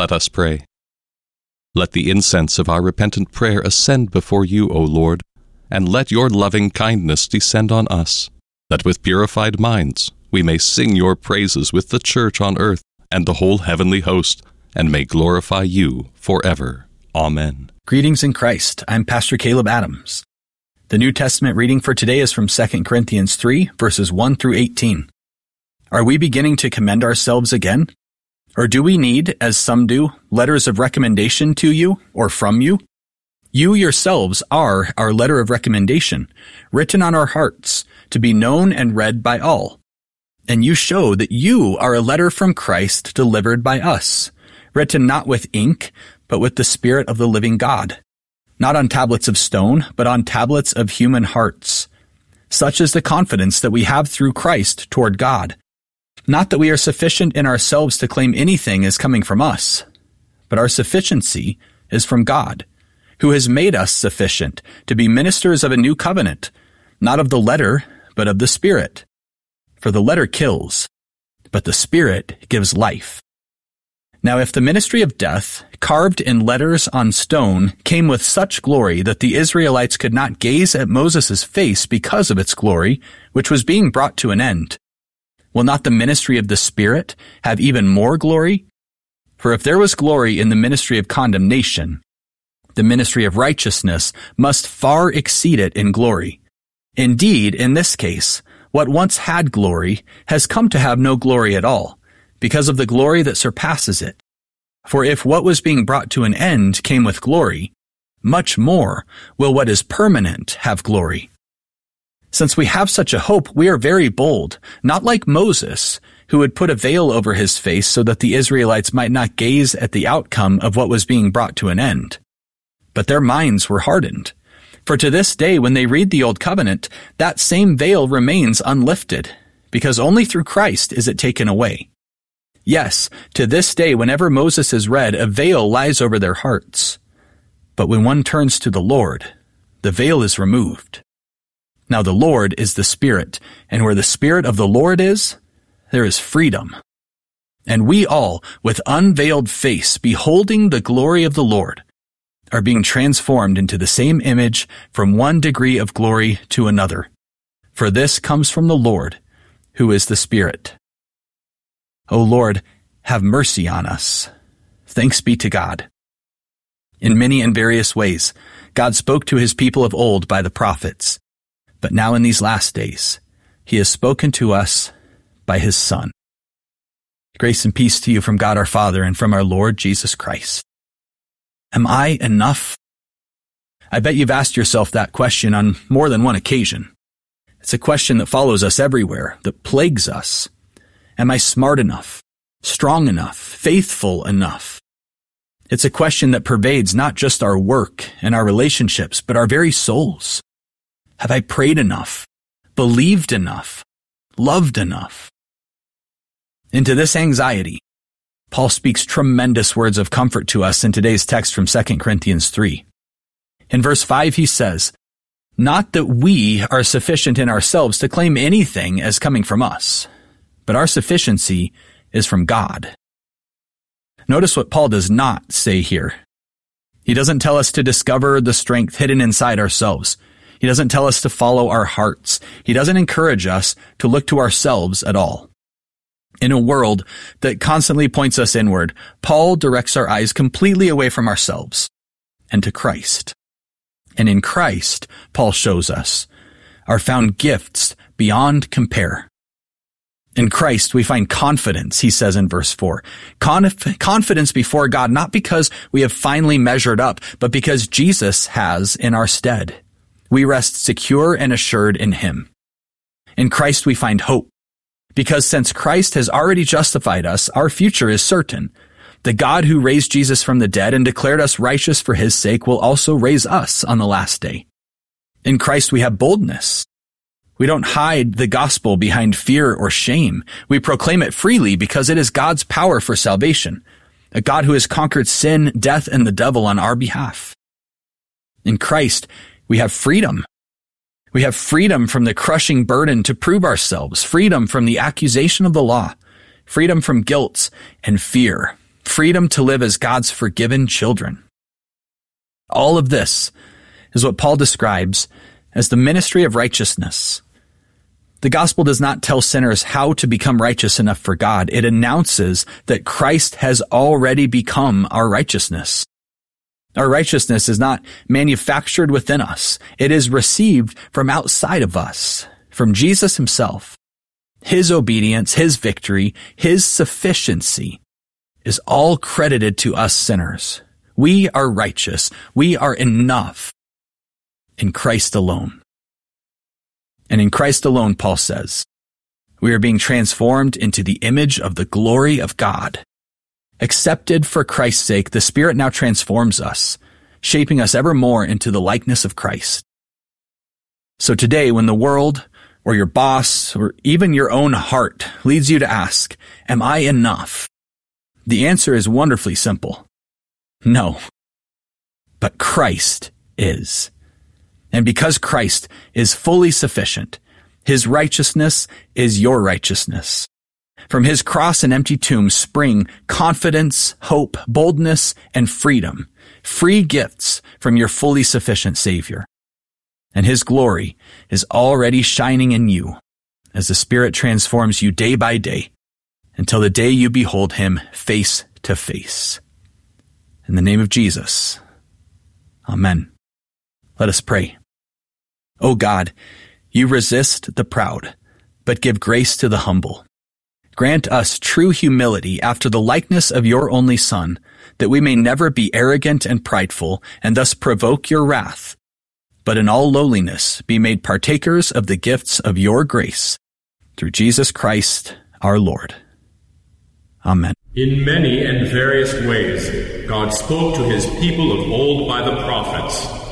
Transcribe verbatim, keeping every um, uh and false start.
Let us pray. Let the incense of our repentant prayer ascend before you, O Lord, and let your loving kindness descend on us, that with purified minds we may sing your praises with the church on earth and the whole heavenly host, and may glorify you forever. Amen. Greetings in Christ. I'm Pastor Caleb Adams. The New Testament reading for today is from Second Corinthians three, verses one through eighteen. Are we beginning to commend ourselves again? Or do we need, as some do, letters of recommendation to you or from you? You yourselves are our letter of recommendation, written on our hearts, to be known and read by all. And you show that you are a letter from Christ delivered by us, written not with ink, but with the Spirit of the living God, not on tablets of stone, but on tablets of human hearts. Such is the confidence that we have through Christ toward God. Not that we are sufficient in ourselves to claim anything as coming from us, but our sufficiency is from God, who has made us sufficient to be ministers of a new covenant, not of the letter, but of the Spirit. For the letter kills, but the Spirit gives life. Now if the ministry of death, carved in letters on stone, came with such glory that the Israelites could not gaze at Moses' face because of its glory, which was being brought to an end, will not the ministry of the Spirit have even more glory? For if there was glory in the ministry of condemnation, the ministry of righteousness must far exceed it in glory. Indeed, in this case, what once had glory has come to have no glory at all, because of the glory that surpasses it. For if what was being brought to an end came with glory, much more will what is permanent have glory. Since we have such a hope, we are very bold, not like Moses, who would put a veil over his face so that the Israelites might not gaze at the outcome of what was being brought to an end. But their minds were hardened. For to this day, when they read the Old Covenant, that same veil remains unlifted, because only through Christ is it taken away. Yes, to this day, whenever Moses is read, a veil lies over their hearts. But when one turns to the Lord, the veil is removed. Now the Lord is the Spirit, and where the Spirit of the Lord is, there is freedom. And we all, with unveiled face, beholding the glory of the Lord, are being transformed into the same image from one degree of glory to another. For this comes from the Lord, who is the Spirit. O Lord, have mercy on us. Thanks be to God. In many and various ways, God spoke to his people of old by the prophets. But now in these last days, he has spoken to us by his Son. Grace and peace to you from God our Father and from our Lord Jesus Christ. Am I enough? I bet you've asked yourself that question on more than one occasion. It's a question that follows us everywhere, that plagues us. Am I smart enough, strong enough, faithful enough? It's a question that pervades not just our work and our relationships, but our very souls. Have I prayed enough, believed enough, loved enough? Into this anxiety, Paul speaks tremendous words of comfort to us in today's text from Second Corinthians three. In verse five he says, "Not that we are sufficient in ourselves to claim anything as coming from us, but our sufficiency is from God." Notice what Paul does not say here. He doesn't tell us to discover the strength hidden inside ourselves. He doesn't tell us to follow our hearts. He doesn't encourage us to look to ourselves at all. In a world that constantly points us inward, Paul directs our eyes completely away from ourselves and to Christ. And in Christ, Paul shows us, are found gifts beyond compare. In Christ, we find confidence, he says in verse four. Conf- confidence before God, not because we have finally measured up, but because Jesus has in our stead. We rest secure and assured in him. In Christ, we find hope, because since Christ has already justified us, our future is certain. The God who raised Jesus from the dead and declared us righteous for his sake will also raise us on the last day. In Christ, we have boldness. We don't hide the gospel behind fear or shame. We proclaim it freely because it is God's power for salvation, a God who has conquered sin, death, and the devil on our behalf. In Christ, we have freedom. We have freedom from the crushing burden to prove ourselves, freedom from the accusation of the law, freedom from guilt and fear, freedom to live as God's forgiven children. All of this is what Paul describes as the ministry of righteousness. The gospel does not tell sinners how to become righteous enough for God. It announces that Christ has already become our righteousness. Our righteousness is not manufactured within us. It is received from outside of us, from Jesus himself. His obedience, his victory, his sufficiency is all credited to us sinners. We are righteous. We are enough in Christ alone. And in Christ alone, Paul says, we are being transformed into the image of the glory of God. Accepted for Christ's sake, the Spirit now transforms us, shaping us ever more into the likeness of Christ. So today, when the world, or your boss, or even your own heart leads you to ask, am I enough? The answer is wonderfully simple. No. But Christ is. And because Christ is fully sufficient, his righteousness is your righteousness. From his cross and empty tomb spring confidence, hope, boldness, and freedom, free gifts from your fully sufficient Savior. And his glory is already shining in you as the Spirit transforms you day by day until the day you behold him face to face. In the name of Jesus, amen. Let us pray. O God, you resist the proud, but give grace to the humble. Grant us true humility after the likeness of your only Son, that we may never be arrogant and prideful, and thus provoke your wrath, but in all lowliness be made partakers of the gifts of your grace, through Jesus Christ our Lord. Amen. In many and various ways, God spoke to his people of old by the prophets.